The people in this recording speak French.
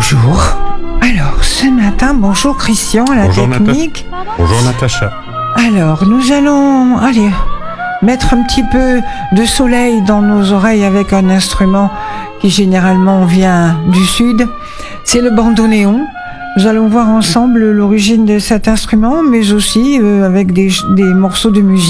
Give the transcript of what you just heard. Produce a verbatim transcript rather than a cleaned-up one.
Bonjour. Alors, ce matin, bonjour Christian à la Bonjour technique. Nata- Bonjour Natacha. Alors, nous allons, allez, mettre un petit peu de soleil dans nos oreilles avec un instrument qui généralement vient du sud. C'est le bandoneon. Nous allons voir ensemble l'origine de cet instrument, mais aussi euh, avec des, des morceaux de musique.